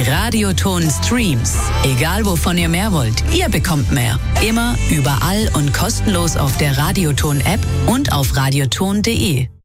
Radioton Streams. Egal wovon ihr mehr wollt, ihr bekommt mehr. Immer, überall und kostenlos auf der Radioton App und auf radioton.de.